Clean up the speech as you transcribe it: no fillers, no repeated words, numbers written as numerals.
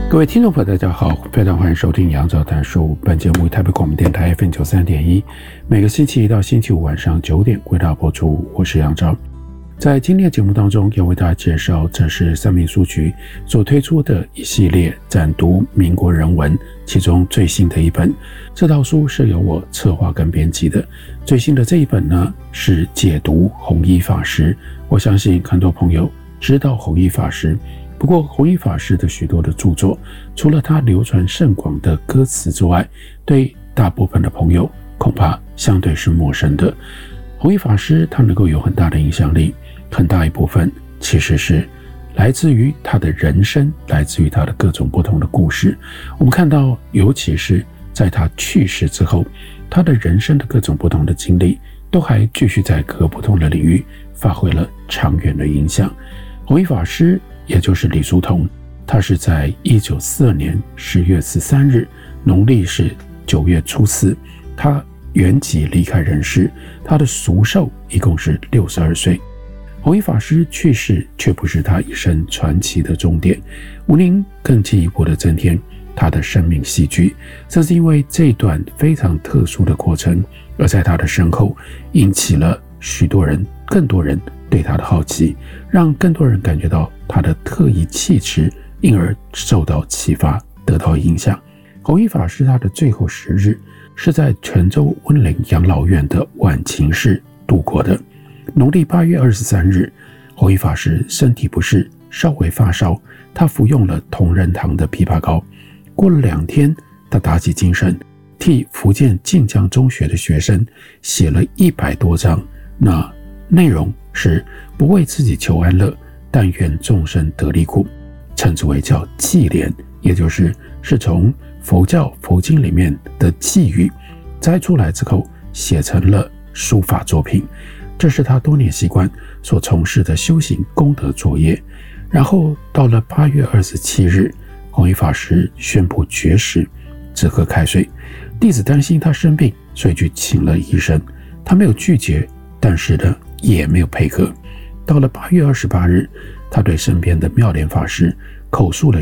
各位听众朋友大家好，非常欢迎收听杨照谈书。本节目台北广播电台 FM 93.1，每个星期一到星期五晚上9点为大家播出。我是杨照。在今天的节目当中要为大家介绍，这是三民书局所推出的一系列展读民国人文其中最新的一本。这套书是由我策划跟编辑的。最新的这一本呢，是解读弘一法师。我相信很多朋友知道弘一法师，不过弘一法师的许多的著作，除了他流传甚广的歌词之外，对大部分的朋友恐怕相对是陌生的。弘一法师他能够有很大的影响力，很大一部分其实是来自于他的人生，来自于他的各种不同的故事。我们看到，尤其是在他去世之后，他的人生的各种不同的经历都还继续在各个不同的领域发挥了长远的影响。弘一法师也就是李叔同，他是在1942年10月13日，农历是9月初4，他圆寂离开人世，他的俗寿一共是62岁。弘一法师去世却不是他一生传奇的终点，吴宁更进一步的增添他的生命戏剧。这是因为这段非常特殊的过程，而在他的身后引起了许多人，更多人对他的好奇，让更多人感觉到他的特异气质，因而受到启发，得到影响。弘一法师他的最后10日是在泉州温陵养老院的晚晴室度过的。农历8月23日，弘一法师身体不适，稍微发烧，他服用了同仁堂的枇杷膏。过了2天，他打起精神，替福建晋江中学的学生写了100多章，那内容是不为自己求安乐，但愿众生得离苦，称之为叫偈联，也就是从佛教佛经里面的偈语摘出来之后写成了书法作品。这是他多年习惯所从事的修行功德作业。然后到了8月27日，弘一法师宣布绝食，只喝开水。弟子担心他生病，所以去请了医生，他没有拒绝，但是呢也没有配合。到了8月28日，他对身边的妙莲法师口述了